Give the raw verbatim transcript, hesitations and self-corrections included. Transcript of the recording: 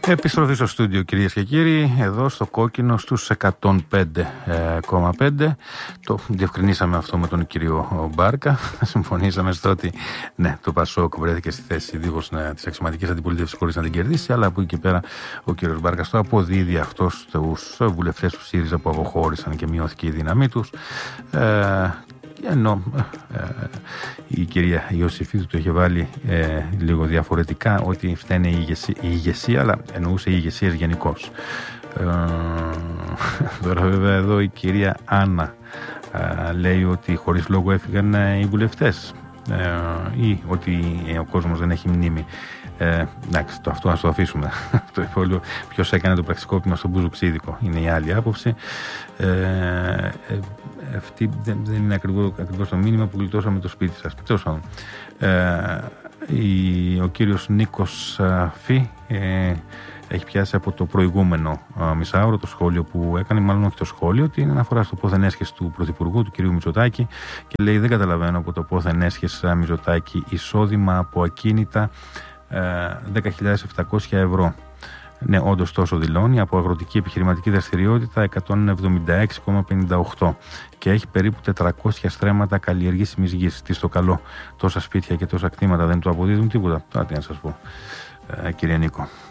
Επιστροφή στο στούντιο, κυρίες και κύριοι, εδώ στο Κόκκινο στους εκατόν πέντε κόμμα πέντε. Το διευκρινίσαμε αυτό με τον κύριο Μπάρκα. Συμφωνήσαμε στο ότι ναι, το Πασόκ βρέθηκε στη θέση δίχως ναι, της αξιωματικής αντιπολίτευσης χωρίς να την κερδίσει, αλλά από εκεί και πέρα ο κύριος Μπάρκας το αποδίδει αυτό στους βουλευτές του ΣΥΡΙΖΑ που αποχώρησαν και μειώθηκε η δύναμή τους. Ε, ενώ ε, η κυρία Ιωσήφιδου το είχε βάλει ε, λίγο διαφορετικά, ότι φταίνε η ηγεσία, η ηγεσία, αλλά εννοούσε η ηγεσία γενικώς. Ε, τώρα βέβαια εδώ η κυρία Άννα ε, λέει ότι χωρίς λόγο έφυγαν ε, οι βουλευτές ε, ή ότι ε, ο κόσμος δεν έχει μνήμη. Ε, εντάξει, το αυτό ας το αφήσουμε. Το υπόλοιπο, ποιος έκανε το πραξικόπημα στον Μπουζουξίδικο, είναι η άλλη άποψη. Ε, ε, αυτή δεν, δεν είναι ακριβώς, ακριβώς το μήνυμα που γλιτώσαμε το σπίτι σας. Τέλος πάντων, ε, η, ο κύριος Νίκος Φι ε, έχει πιάσει από το προηγούμενο α, μισάωρο το σχόλιο που έκανε, μάλλον όχι το σχόλιο, την αναφορά στο πόθεν έσχες του Πρωθυπουργού, του κυρίου Μητσοτάκη, και λέει: δεν καταλαβαίνω από το πόθεν έσχες Μητσοτάκη εισόδημα από ακίνητα δέκα χιλιάδες επτακόσια ευρώ. Ναι, όντως τόσο δηλώνει, από αγροτική επιχειρηματική δραστηριότητα εκατόν εβδομήντα έξι κόμμα πενήντα οκτώ και έχει περίπου τετρακόσια στρέμματα καλλιεργήσιμης γης. Τι στο καλό, τόσα σπίτια και τόσα κτήματα δεν του αποδίδουν τίποτα. Τώρα τι να σας πω, ε, κύριε Νίκο.